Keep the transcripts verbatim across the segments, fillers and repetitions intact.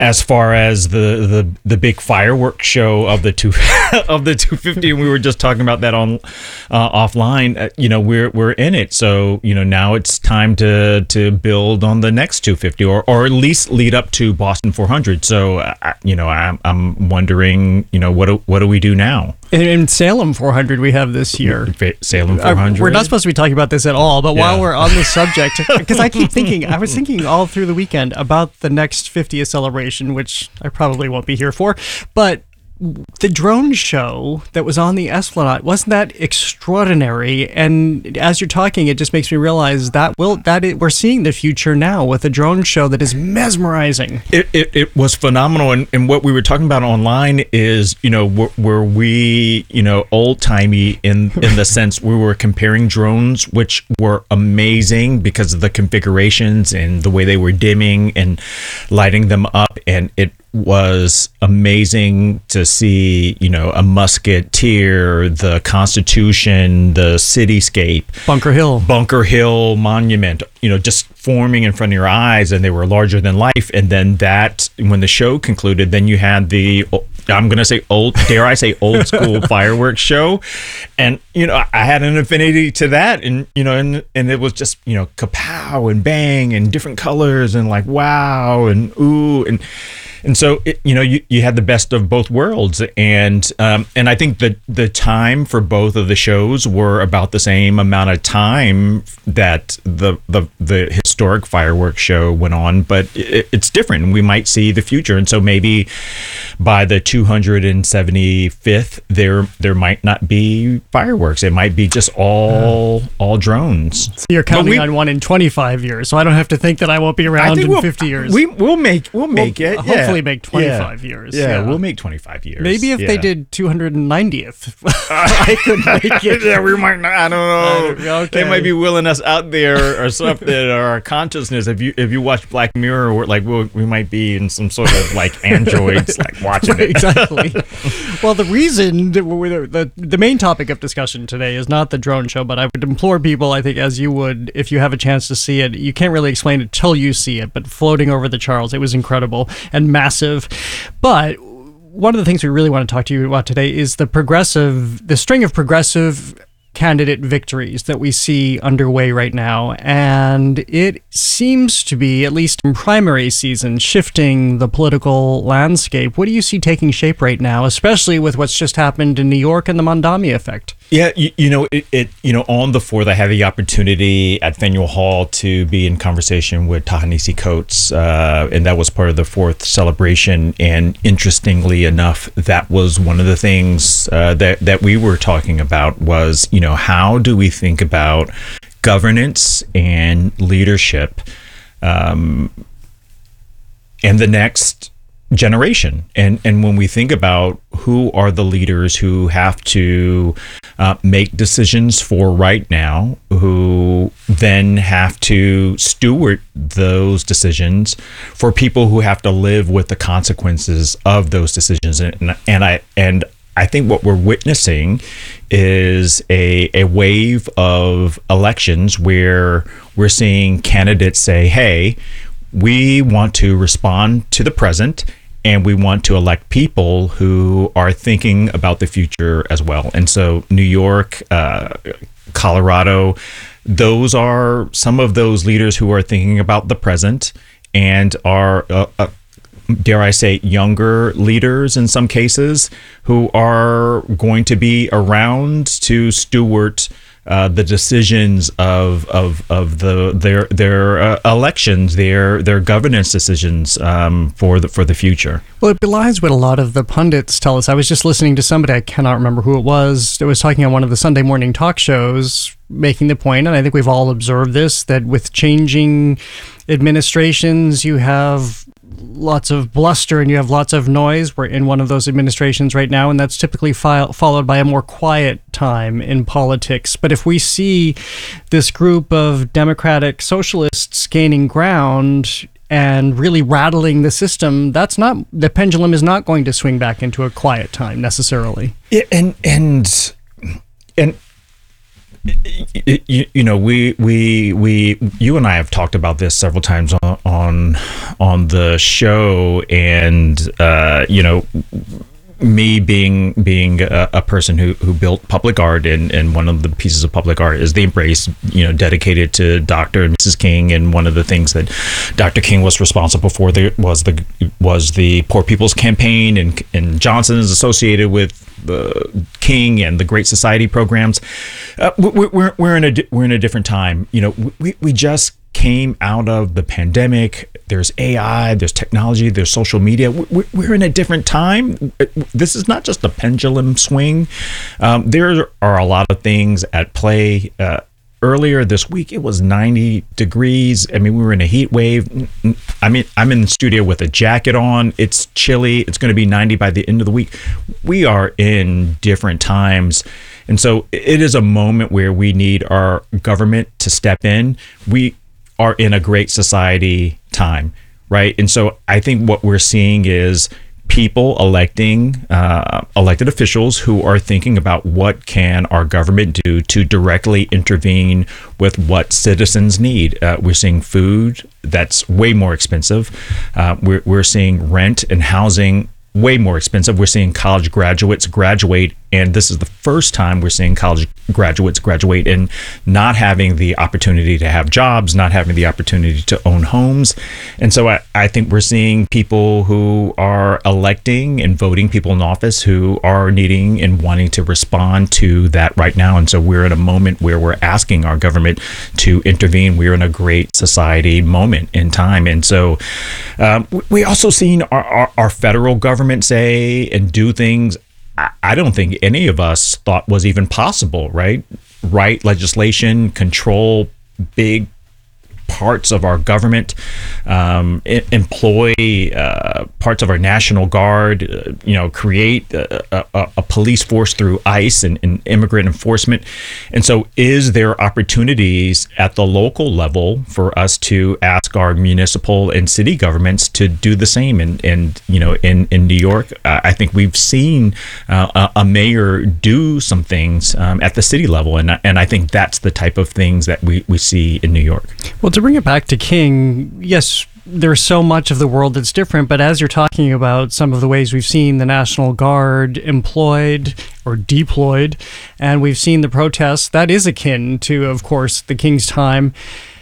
as far as the, the, the big fireworks show of the two of the two fifty, and we were just talking about that on uh, offline. Uh, you know, we're we're in it, so you know now it's time to to build on the next two fifty, or or at least lead up to Boston four hundred. So uh, you know, I'm I'm wondering, you know, what do, what do we do now? In, in Salem four hundred we have this year. Salem four hundred. Uh, we're not supposed to be talking about this at all, but yeah. While we're on the subject, because I keep thinking, I was thinking all through the weekend about the next fiftieth celebration, which I probably won't be here for, but the drone show that was on the Esplanade, wasn't that extraordinary? And as you're talking, it just makes me realize that will that it, we're seeing the future now with a drone show that is mesmerizing. It it, it was phenomenal, and, and what we were talking about online is, you know, were, were we, you know, old timey in in the sense we were comparing drones, which were amazing because of the configurations and the way they were dimming and lighting them up, and it was amazing to see, you know, a Musketeer, the Constitution, the cityscape, Bunker Hill, Bunker Hill Monument, you know, just forming in front of your eyes, and they were larger than life. And then that, when the show concluded, then you had the, I'm going to say old, dare I say old school fireworks show. And, you know, I had an affinity to that, and, you know, and, and it was just, you know, kapow and bang and different colors and like, wow and ooh. And, And so, it, you know, you, you had the best of both worlds, and um, and I think that the time for both of the shows were about the same amount of time that the the, the historic fireworks show went on, but it, it's different. We might see the future, and so maybe by the two hundred seventy-fifth, there there might not be fireworks. It might be just all all drones. So you're counting we, on one in twenty-five years, so I don't have to think that I won't be around in we'll, fifty years. We we'll make we'll make we'll, it. Hopefully yeah. make twenty-five yeah. years. Yeah, yeah, we'll make twenty-five years. Maybe if yeah. they did two hundred ninetieth, I could make it. Yeah, we might not. I don't know. I don't, okay. They might be willing us out there or something, or our consciousness. If you if you watch Black Mirror, we're like we'll, we might be in some sort of like androids, like watching it. Exactly. Well, the reason that we're, the the main topic of discussion today is not the drone show, but I would implore people, I think, as you would, if you have a chance to see it, you can't really explain it till you see it. But floating over the Charles, it was incredible and massive. But one of the things we really want to talk to you about today is the progressive, the string of progressive candidate victories that we see underway right now. And it seems to be, at least in primary season, shifting the political landscape. What do you see taking shape right now, especially with what's just happened in New York and the Mondami effect? Yeah, you, you know, it, it, you know, on the fourth, I had the opportunity at Faneuil Hall to be in conversation with Ta-Nehisi Coates, uh, and that was part of the fourth celebration. And interestingly enough, that was one of the things uh, that that we were talking about was, you know, how do we think about governance and leadership, um, and the next generation, and and when we think about who are the leaders who have to uh, make decisions for right now, who then have to steward those decisions for people who have to live with the consequences of those decisions, and and I and I think what we're witnessing is a a wave of elections where we're seeing candidates say, hey, we want to respond to the present, and we want to elect people who are thinking about the future as well. And so New York, uh, Colorado, those are some of those leaders who are thinking about the present and are, uh, uh, dare I say, younger leaders in some cases who are going to be around to steward Uh, the decisions of of of the their their uh, elections, their their governance decisions um, for the for the future. Well, it belies what a lot of the pundits tell us. I was just listening to somebody, I cannot remember who it was, that was talking on one of the Sunday morning talk shows, making the point, and I think we've all observed this, that with changing administrations, you have lots of bluster and you have lots of noise. We're in one of those administrations right now, and that's typically fi- followed by a more quiet time in politics. But if we see this group of democratic socialists gaining ground and really rattling the system, that's not, the pendulum is not going to swing back into a quiet time necessarily. Yeah, and and and you, you know, we we we you and I have talked about this several times on on, on the show, and uh, you know, me being being a, a person who, who built public art, and, and one of the pieces of public art is the Embrace, you know, dedicated to Doctor and Missus King. And one of the things that Doctor King was responsible for there was the was the Poor People's Campaign, and and Johnson is associated with the King and the Great Society programs. Uh, we're, we're we're in a we're in a different time. You know, we we just came out of the pandemic. There's A I, there's technology, there's social media. We're in a different time. This is not just a pendulum swing. Um, there are a lot of things at play. Uh, earlier this week, it was ninety degrees. I mean, we were in a heat wave. I mean, I'm in the studio with a jacket on. It's chilly. It's going to be ninety by the end of the week. We are in different times. And so it is a moment where we need our government to step in. We are in a great society time, right? And so I think what we're seeing is people electing uh, elected officials who are thinking about what can our government do to directly intervene with what citizens need. Uh, we're seeing food that's way more expensive. Uh, we're, we're seeing rent and housing way more expensive. We're seeing college graduates graduate, and this is the first time we're seeing college graduates graduate and not having the opportunity to have jobs, not having the opportunity to own homes. And so I, I think we're seeing people who are electing and voting people in office who are needing and wanting to respond to that right now. And so we're in a moment where we're asking our government to intervene. We're in a great society moment in time. And so um, we also seen our, our, our federal government say and do things I don't think any of us thought was even possible, right? Write legislation, control big parts of our government, um, e- employ uh, parts of our National Guard, uh, you know, create a, a, a police force through ICE and, and immigrant enforcement. And so is there opportunities at the local level for us to ask our municipal and city governments to do the same? And, and you know, in, in New York, uh, I think we've seen uh, a, a mayor do some things um, at the city level. And, and I think that's the type of things that we, we see in New York. Well, to bring it back to King, yes, there's so much of the world that's different, but as you're talking about some of the ways we've seen the National Guard employed or deployed, and we've seen the protests, that is akin to, of course, the King's time.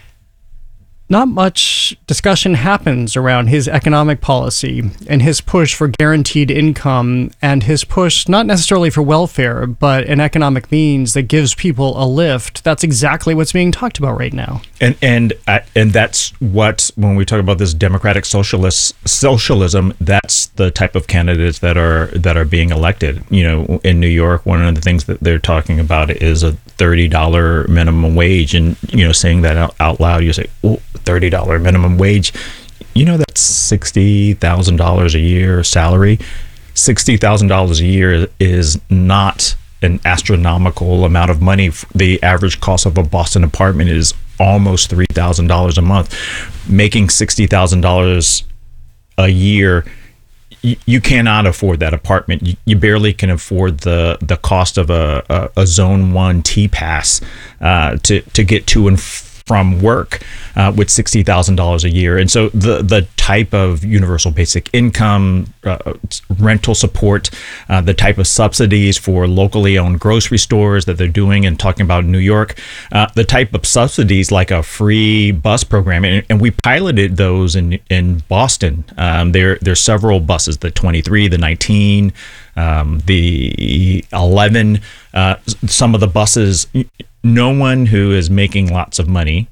Not much discussion happens around his economic policy and his push for guaranteed income and his push not necessarily for welfare, but an economic means that gives people a lift. That's exactly what's being talked about right now. And and uh, and that's what, when we talk about this democratic socialist socialism, that's the type of candidates that are that are being elected. You know, in New York, one of the things that they're talking about is a thirty dollars minimum wage, and you know, saying that out, out loud, you say, "Oh, thirty dollars minimum wage." You know, that's sixty thousand dollars a year salary. sixty thousand dollars a year is not an astronomical amount of money. The average cost of a Boston apartment is almost three thousand dollars a month. Making sixty thousand dollars a year, you, you cannot afford that apartment. You, you barely can afford the the cost of a, a, a Zone one T-Pass uh, to, to get to and from work uh, with sixty thousand dollars a year. And so the the type of universal basic income, uh, rental support, uh, the type of subsidies for locally owned grocery stores that they're doing and talking about in New York, uh, the type of subsidies like a free bus program. And, and we piloted those in in Boston. Um, there, there's several buses, the twenty-three, the nineteen, um, the eleven, uh, some of the buses. No one who is making lots of money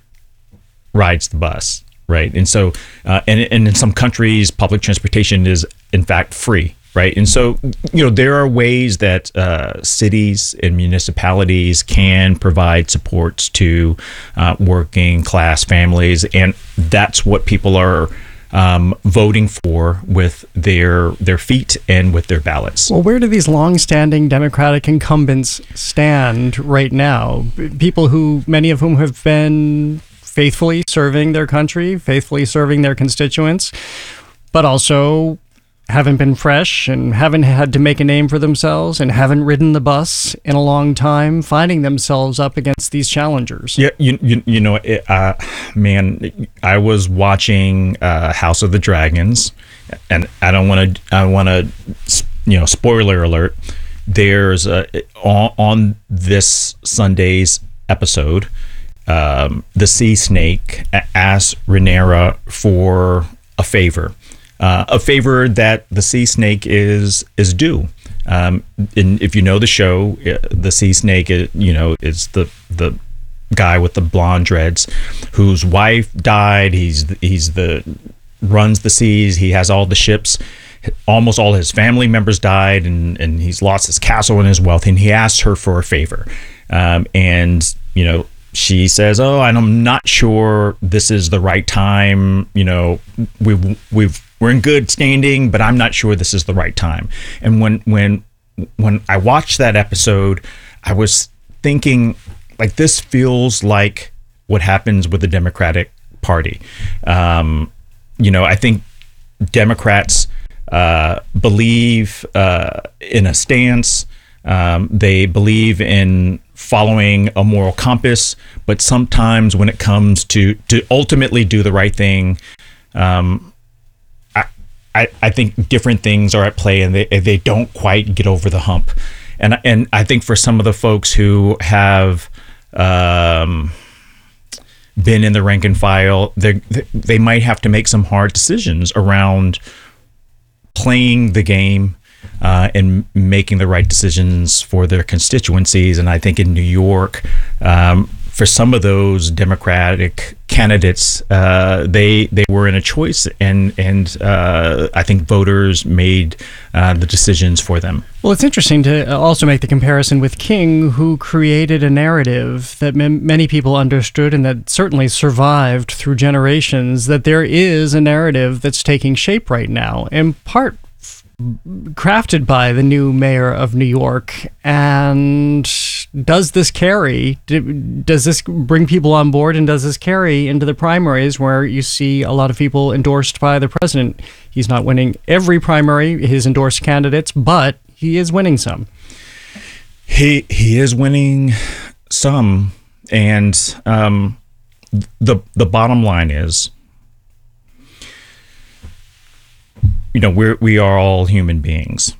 rides the bus, right? And so, uh, and, and in some countries, public transportation is in fact free, right? And so, you know, there are ways that uh, cities and municipalities can provide supports to uh, working class families, and that's what people are Um, voting for with their their feet and with their ballots. Well, where do these long-standing Democratic incumbents stand right now? People who, many of whom have been faithfully serving their country, faithfully serving their constituents, but also haven't been fresh and haven't had to make a name for themselves and haven't ridden the bus in a long time, finding themselves up against these challengers. Yeah, you you, you know, it, uh, man, I was watching uh, House of the Dragons, and I don't want to, I want to, you know, spoiler alert. There's a, on, on this Sunday's episode, um, the Sea Snake asks Rhaenyra for a favor. Uh, a favor that the Sea Snake is is due. Um, and if you know the show, the Sea Snake, you know, is the the guy with the blonde dreads, whose wife died. He's he's the runs the seas. He has all the ships. Almost all his family members died, and and he's lost his castle and his wealth. And he asked her for a favor, um, and you know. She says, "Oh, and I'm not sure this is the right time. You know, we've we've we're in good standing, but I'm not sure this is the right time." And when when when I watched that episode, I was thinking, like, this feels like what happens with the Democratic Party. Um, you know, I think Democrats uh, believe uh, in a stance. Um, they believe in following a moral compass, but sometimes when it comes to to ultimately do the right thing, um, I, I I think different things are at play, and they they don't quite get over the hump. And and I think for some of the folks who have um, been in the rank and file, they they might have to make some hard decisions around playing the game. Uh, and making the right decisions for their constituencies. And I think in New York, um, for some of those Democratic candidates, uh, they they were in a choice, and and uh, I think voters made uh, the decisions for them. Well, it's interesting to also make the comparison with King, who created a narrative that m- many people understood and that certainly survived through generations, that there is a narrative that's taking shape right now, in part crafted by the new mayor of New York. And does this carry? Does this bring people on board, and does this carry into the primaries, where you see a lot of people endorsed by the president? He's not winning every primary, his endorsed candidates, but he is winning some. He he is winning some, and um, the the bottom line is, you know, we're, we are all human beings,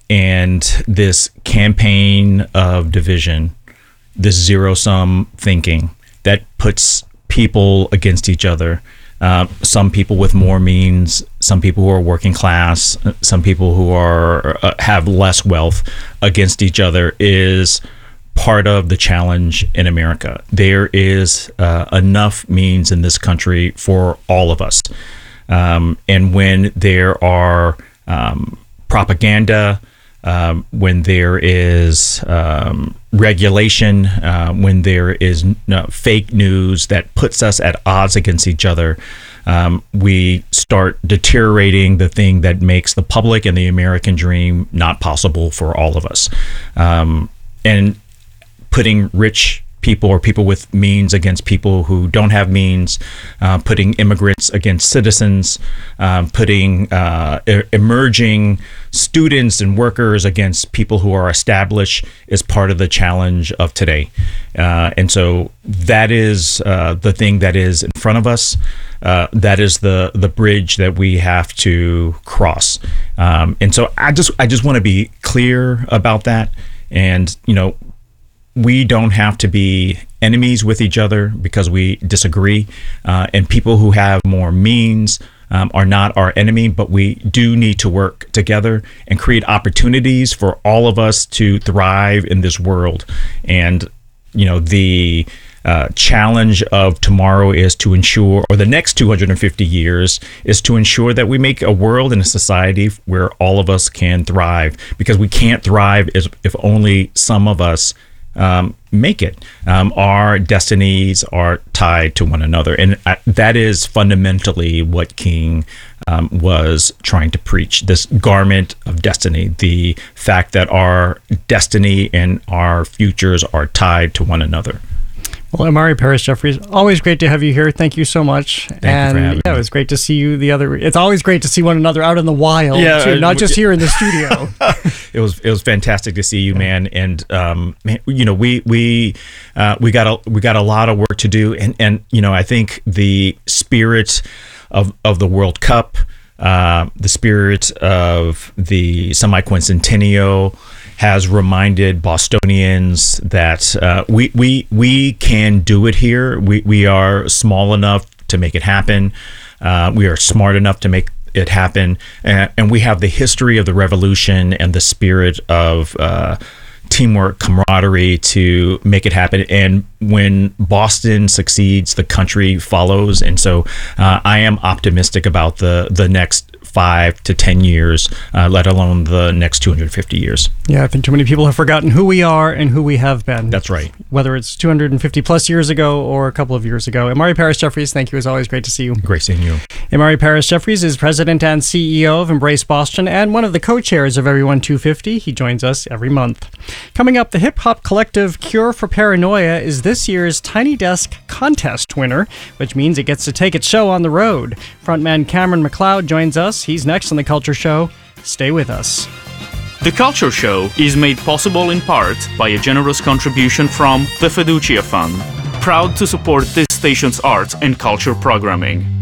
and this campaign of division, this zero-sum thinking that puts people against each other, uh, some people with more means, some people who are working class, some people who are uh, have less wealth against each other, is part of the challenge in America. There is uh, enough means in this country for all of us. Um, and when there are um, propaganda, um, when there is um, regulation, uh, when there is no, fake news that puts us at odds against each other, um, we start deteriorating the thing that makes the public and the American dream not possible for all of us. Um, and putting rich people or people with means against people who don't have means, uh, putting immigrants against citizens, um, putting uh, e- emerging students and workers against people who are established is part of the challenge of today. Uh, and so that is uh, the thing that is in front of us. Uh, that is the the bridge that we have to cross. Um, and so I just I just want to be clear about that. And, you know, we don't have to be enemies with each other because we disagree. Uh, and people who have more means um, are not our enemy, but we do need to work together and create opportunities for all of us to thrive in this world. And, you know, the uh, challenge of tomorrow is to ensure, or the next two hundred fifty years, is to ensure that we make a world and a society where all of us can thrive, because we can't thrive if only some of us Um, make it. Um, our destinies are tied to one another. And I, that is fundamentally what King um, was trying to preach, this garment of destiny, the fact that our destiny and our futures are tied to one another. Well, Amari Paris Jeffries, always great to have you here. Thank you so much. Thank and you for having yeah, me. it was great to see you the other. It's always great to see one another out in the wild, Yeah, too, not uh, just here in the studio. It was it was fantastic to see you, man. And um, man, you know, we we uh, we got a we got a lot of work to do, and and you know, I think the spirit of of the World Cup, uh, the spirit of the semi-quincentennial has reminded Bostonians that uh, we we we can do it here. We we are small enough to make it happen. Uh, we are smart enough to make it happen, and, and we have the history of the revolution and the spirit of uh, teamwork, camaraderie to make it happen. And when Boston succeeds, the country follows. And so uh, I am optimistic about the the next five to ten years, uh, let alone the next two hundred fifty years. Yeah, I think too many people have forgotten who we are and who we have been. That's right. Whether it's two hundred fifty plus years ago or a couple of years ago. Amari Paris Jeffries, thank you as always. Great to see you. Great seeing you. Amari Paris Jeffries is president and C E O of Embrace Boston and one of the co-chairs of Everyone two fifty. He joins us every month. Coming up, the hip-hop collective Cure for Paranoia is this year's Tiny Desk contest winner, which means it gets to take its show on the road. Frontman Cameron McLeod joins us. He's next on The Culture Show. Stay with us. The Culture Show is made possible in part by a generous contribution from the Fiducia Fund, proud to support this station's arts and culture programming.